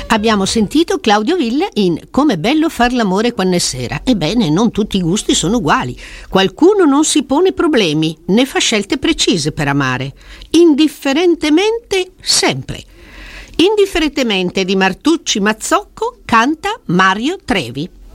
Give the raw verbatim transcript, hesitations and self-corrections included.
Abbiamo sentito Claudio Villa in Com'è bello far l'amore quando è sera. Ebbene, non tutti i gusti sono uguali. Qualcuno non si pone problemi, né fa scelte precise per amare. Indifferentemente, sempre. Indifferentemente di Martucci Mazzocco canta Mario Trevi.